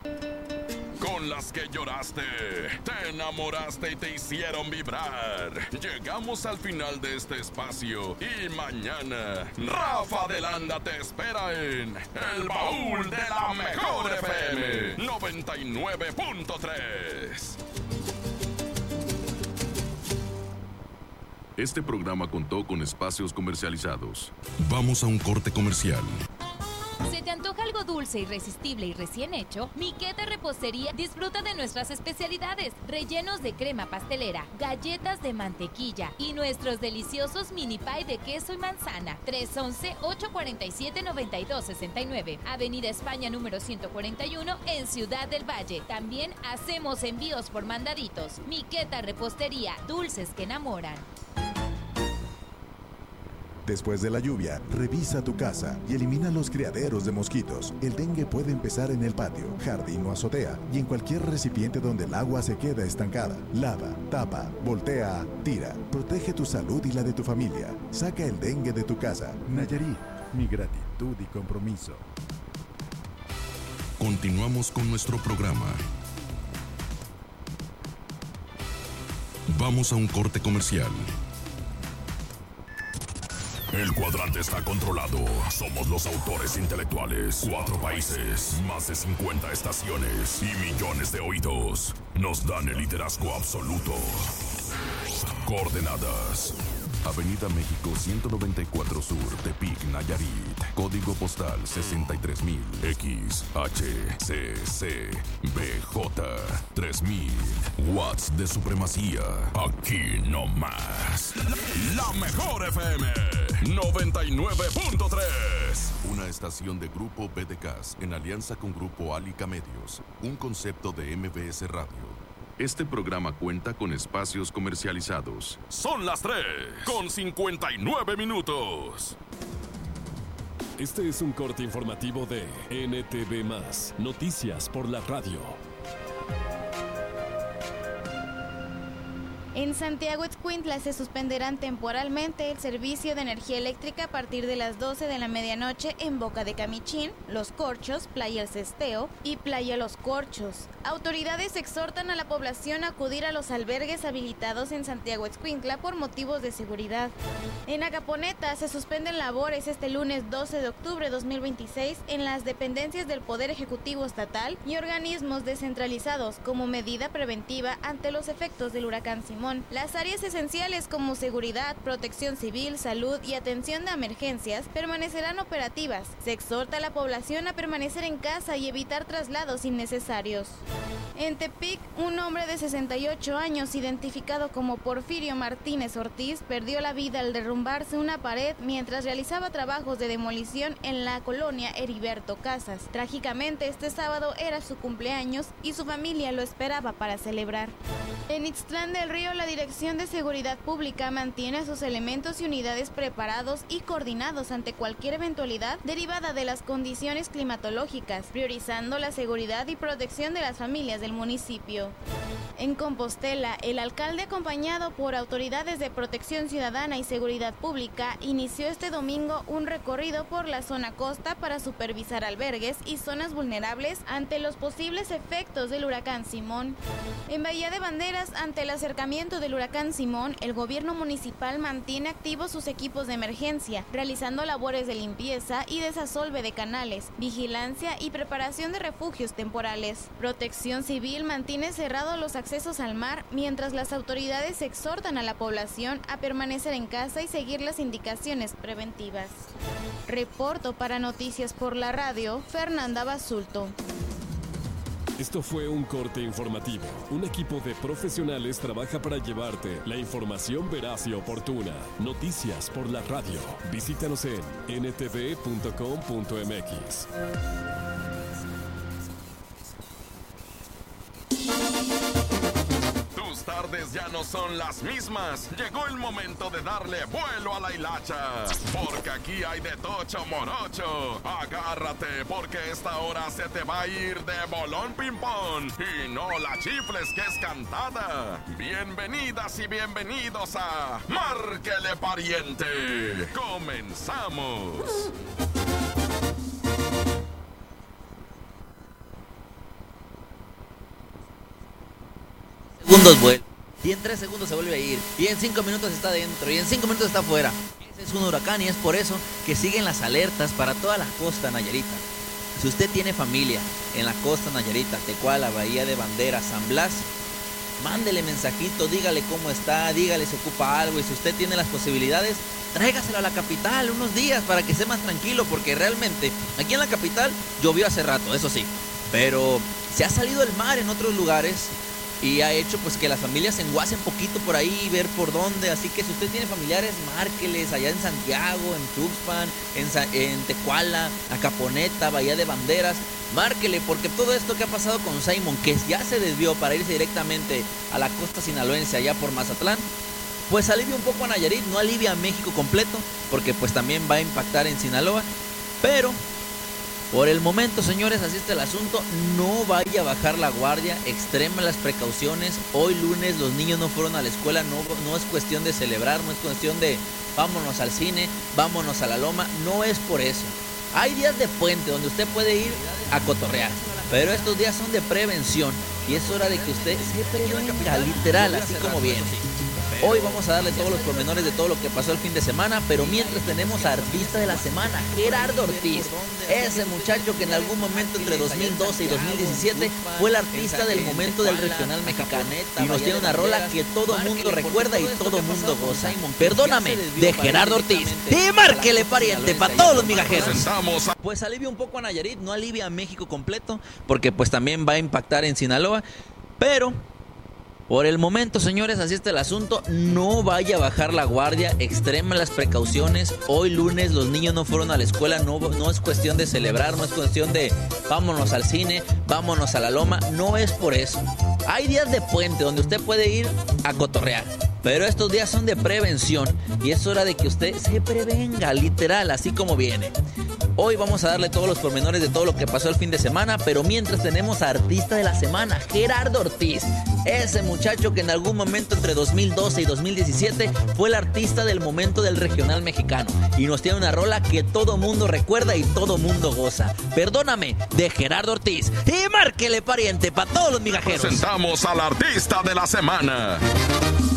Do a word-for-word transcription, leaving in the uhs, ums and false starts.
Con las que lloraste, te enamoraste y te hicieron vibrar. Llegamos al final de este espacio y mañana Rafa de Landa te espera en El Baúl de la Mejor F M noventa y nueve punto tres. Este programa contó con espacios comercializados. Vamos a un corte comercial. ¿Se te antoja algo dulce, irresistible y recién hecho? Miqueta Repostería disfruta de nuestras especialidades, rellenos de crema pastelera, galletas de mantequilla y nuestros deliciosos mini pie de queso y manzana. tres once, ocho cuarenta y siete, noventa y dos sesenta y nueve, Avenida España número ciento cuarenta y uno en Ciudad del Valle. También hacemos envíos por mandaditos. Miqueta Repostería, dulces que enamoran. Después de la lluvia, revisa tu casa y elimina los criaderos de mosquitos. El dengue puede empezar en el patio, jardín o azotea y en cualquier recipiente donde el agua se queda estancada. Lava, tapa, voltea, tira. Protege tu salud y la de tu familia. Saca el dengue de tu casa. Nayarit, mi gratitud y compromiso. Continuamos con nuestro programa. Vamos a un corte comercial. El cuadrante está controlado. Somos los autores intelectuales. Cuatro países, más de cincuenta estaciones y millones de oídos nos dan el liderazgo absoluto. Coordenadas: Avenida México ciento noventa y cuatro Sur, Tepic, Nayarit. Código postal sesenta y tres mil. X, H, C, C, B, J, tres mil. Watts de supremacía. Aquí no más. La Mejor F M noventa y nueve punto tres. Una estación de Grupo B D K S en alianza con Grupo Alica Medios. Un concepto de M B S Radio. Este programa cuenta con espacios comercializados. Son las tres con cincuenta y nueve minutos. Este es un corte informativo de N T V más, Noticias por la Radio. En Santiago Ixcuintla se suspenderán temporalmente el servicio de energía eléctrica a partir de las doce de la medianoche en Boca de Camichín, Los Corchos, Playa El Cesteo y Playa Los Corchos. Autoridades exhortan a la población a acudir a los albergues habilitados en Santiago Ixcuintla por motivos de seguridad. En Agaponeta se suspenden labores este lunes doce de octubre de dos mil veintiséis en las dependencias del Poder Ejecutivo Estatal y organismos descentralizados como medida preventiva ante los efectos del huracán Simón. Las áreas esenciales como seguridad, protección civil, salud y atención de emergencias permanecerán operativas. Se exhorta a la población a permanecer en casa y evitar traslados innecesarios. En Tepic, un hombre de sesenta y ocho años, identificado como Porfirio Martínez Ortiz, perdió la vida al derrumbarse una pared mientras realizaba trabajos de demolición en la colonia Heriberto Casas. Trágicamente, este sábado era su cumpleaños y su familia lo esperaba para celebrar. En Ixtlán del Río, la Dirección de Seguridad Pública mantiene a sus elementos y unidades preparados y coordinados ante cualquier eventualidad derivada de las condiciones climatológicas, priorizando la seguridad y protección de las familias del municipio. En Compostela, el alcalde, acompañado por autoridades de protección ciudadana y seguridad pública, inició este domingo un recorrido por la zona costa para supervisar albergues y zonas vulnerables ante los posibles efectos del huracán Simón. En Bahía de Banderas, ante el acercamiento del huracán Simón, el gobierno municipal mantiene activos sus equipos de emergencia, realizando labores de limpieza y desasolve de canales, vigilancia y preparación de refugios temporales. Protección Civil mantiene cerrados los accesos al mar, mientras las autoridades exhortan a la población a permanecer en casa y seguir las indicaciones preventivas. Reporto para Noticias por la Radio, Fernanda Basulto. Esto fue un corte informativo. Un equipo de profesionales trabaja para llevarte la información veraz y oportuna. Noticias por la Radio. Visítanos en n t v punto com punto m x. Tus tardes ya no son las mismas. Llegó el momento de darle vuelo a la hilacha, porque aquí hay de tocho morocho. Agárrate, porque esta hora se te va a ir de bolón ping-pong. Y no la chifles, que es cantada. Bienvenidas y bienvenidos a Márquele Pariente. ¡Comenzamos! segundos vuelve, y en tres segundos se vuelve a ir, y en cinco minutos está dentro, y en cinco minutos está afuera. Ese es un huracán y es por eso que siguen las alertas para toda la costa nayarita. Si usted tiene familia en la costa nayarita, Tecuala, Bahía de Banderas, San Blas, mándele mensajito, dígale cómo está, dígale si ocupa algo, y si usted tiene las posibilidades, tráigaselo a la capital unos días para que esté más tranquilo, porque realmente aquí en la capital llovió hace rato, eso sí, pero se ha salido el mar en otros lugares y ha hecho pues que las familias se enguacen poquito por ahí y ver por dónde. Así que si usted tiene familiares, márqueles allá en Santiago, en Tuxpan, en, Sa en Tecuala, Acaponeta, Bahía de Banderas, márquele, porque todo esto que ha pasado con Simon, que ya se desvió para irse directamente a la costa sinaloense allá por Mazatlán, pues alivia un poco a Nayarit, no alivia a México completo, porque pues también va a impactar en Sinaloa, pero por el momento, señores, así está el asunto. No vaya a bajar la guardia, extreme las precauciones. Hoy lunes los niños no fueron a la escuela, no, no es cuestión de celebrar, no es cuestión de vámonos al cine, vámonos a la loma, no es por eso. Hay días de puente donde usted puede ir a cotorrear, pero estos días son de prevención y es hora de que usted se prevenga, literal, así como viene. Hoy vamos a darle todos los pormenores de todo lo que pasó el fin de semana, pero mientras tenemos a artista de la semana, Gerardo Ortiz, ese muchacho que en algún momento entre dos mil doce y dos mil diecisiete fue el artista del momento del regional mexicano y nos tiene una rola que todo mundo recuerda y todo mundo goza. Perdóname, de Gerardo Ortiz. Y márquele, pariente, para todos los migajeros. Pues alivia un poco a Nayarit, no alivia a México completo, porque pues también va a impactar en Sinaloa, pero por el momento, señores, así está el asunto. No vaya a bajar la guardia, extreme las precauciones. Hoy lunes los niños no fueron a la escuela, no, no es cuestión de celebrar, no es cuestión de vámonos al cine, vámonos a la loma, no es por eso. Hay días de puente donde usted puede ir a cotorrear, pero estos días son de prevención y es hora de que usted se prevenga, literal, así como viene. Hoy vamos a darle todos los pormenores de todo lo que pasó el fin de semana, pero mientras tenemos a artista de la semana, Gerardo Ortiz, ese muchacho que en algún momento entre dos mil doce y dos mil diecisiete fue el artista del momento del regional mexicano y nos tiene una rola que todo mundo recuerda y todo mundo goza. Perdóname, de Gerardo Ortiz. Y márquele, pariente, para todos los migajeros. Presentamos al artista de la semana.